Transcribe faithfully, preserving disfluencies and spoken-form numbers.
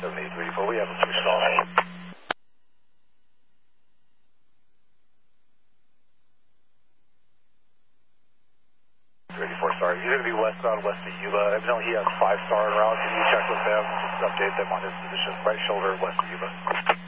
seven eight three four, we have a push call. thirty-four star, he's going to be westbound west of Yuba. Evidently he has five star en route. Can you check with them? Just update them on his position, right shoulder west of Yuba.